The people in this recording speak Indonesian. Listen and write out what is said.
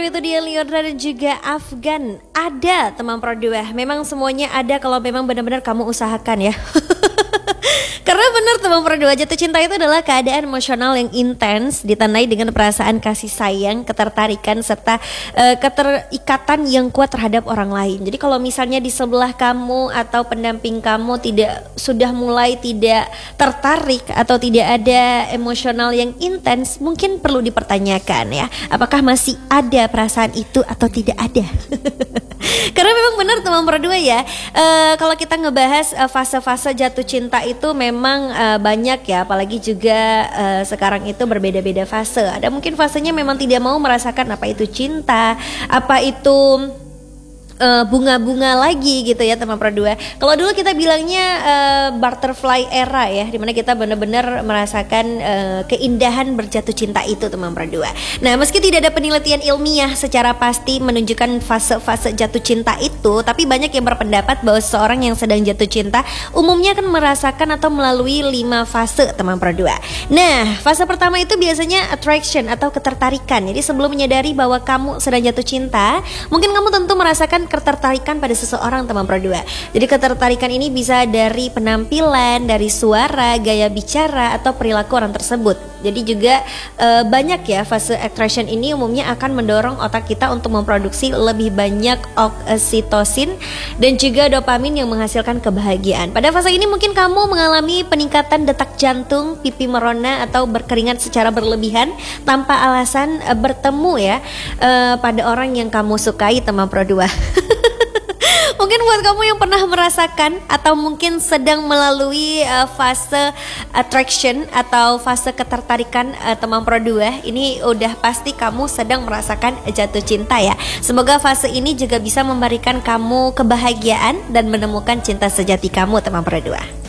itu dia Liodra dan juga Afgan. Ada teman Pro 2. Memang semuanya ada kalau memang benar-benar kamu usahakan ya. Karena benar teman Pro 2, jatuh cinta itu adalah keadaan emosional yang intens ditandai dengan perasaan kasih sayang, ketertarikan serta keterikatan yang kuat terhadap orang lain. Jadi kalau misalnya di sebelah kamu atau pendamping kamu sudah mulai tidak tertarik atau tidak ada emosional yang intens, mungkin perlu dipertanyakan ya, apakah masih ada perasaan itu atau tidak ada. Karena memang benar teman Pro 2 ya, kalau kita ngebahas fase-fase jatuh cinta itu memang banyak ya, apalagi juga sekarang itu berbeda-beda fase. Ada mungkin fasenya memang tidak mau merasakan apa itu cinta, apa itu bunga-bunga lagi gitu ya teman Pro 2. Kalau dulu kita bilangnya butterfly era ya, dimana kita benar-benar merasakan keindahan berjatuh cinta itu teman Pro 2. Nah, meski tidak ada penelitian ilmiah secara pasti menunjukkan fase-fase jatuh cinta itu, tapi banyak yang berpendapat bahwa seseorang yang sedang jatuh cinta umumnya akan merasakan atau melalui 5 fase teman Pro 2. Nah, fase pertama itu biasanya attraction atau ketertarikan. Jadi sebelum menyadari bahwa kamu sedang jatuh cinta, mungkin kamu tentu merasakan ketertarikan pada seseorang teman Pro 2. Jadi ketertarikan ini bisa dari penampilan, dari suara, gaya bicara, atau perilaku orang tersebut. Jadi juga banyak ya, fase attraction ini umumnya akan mendorong otak kita untuk memproduksi lebih banyak oksitosin dan juga dopamin yang menghasilkan kebahagiaan. Pada fase ini mungkin kamu mengalami peningkatan detak jantung, pipi merona, atau berkeringat secara berlebihan tanpa alasan bertemu ya pada orang yang kamu sukai teman Pro 2. Mungkin buat kamu yang pernah merasakan atau mungkin sedang melalui fase attraction atau fase ketertarikan teman Pro 2, ini udah pasti kamu sedang merasakan jatuh cinta ya. Semoga fase ini juga bisa memberikan kamu kebahagiaan dan menemukan cinta sejati kamu teman Pro 2.